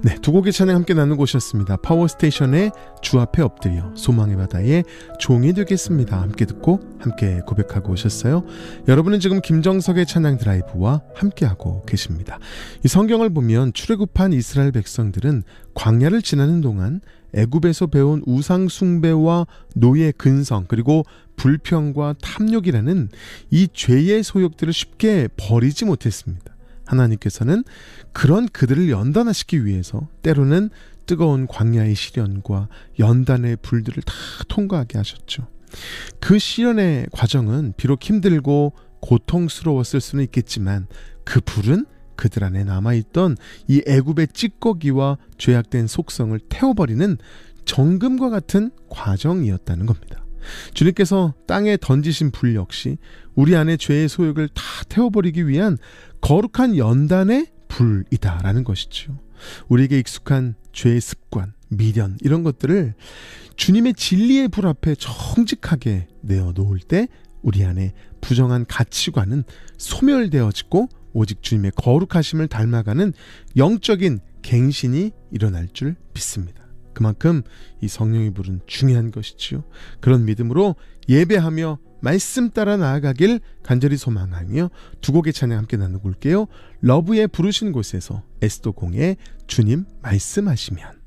네, 두 곡의 찬양 함께 나누고 오셨습니다. 파워스테이션의 주 앞에 엎드려, 소망의 바다의 종이 되겠습니다. 함께 듣고 함께 고백하고 오셨어요. 여러분은 지금 김정석의 찬양 드라이브와 함께하고 계십니다. 이 성경을 보면 출애굽한 이스라엘 백성들은 광야를 지나는 동안 애굽에서 배운 우상 숭배와 노예 근성 그리고 불평과 탐욕이라는 이 죄의 소욕들을 쉽게 버리지 못했습니다. 하나님께서는 그런 그들을 연단화시키기 위해서 때로는 뜨거운 광야의 시련과 연단의 불들을 다 통과하게 하셨죠. 그 시련의 과정은 비록 힘들고 고통스러웠을 수는 있겠지만 그 불은 그들 안에 남아있던 이 애굽의 찌꺼기와 죄악된 속성을 태워버리는 정금과 같은 과정이었다는 겁니다. 주님께서 땅에 던지신 불 역시 우리 안에 죄의 소욕을 다 태워버리기 위한 거룩한 연단의 불이다라는 것이죠. 우리에게 익숙한 죄의 습관, 미련 이런 것들을 주님의 진리의 불 앞에 정직하게 내어놓을 때 우리 안에 부정한 가치관은 소멸되어지고 오직 주님의 거룩하심을 닮아가는 영적인 갱신이 일어날 줄 믿습니다. 그만큼 이 성령의 불은 중요한 것이지요. 그런 믿음으로 예배하며 말씀 따라 나아가길 간절히 소망하며 두 곡의 찬양 함께 나누고 올게요. 러브의 부르신 곳에서 에스더 공의 주님 말씀하시면.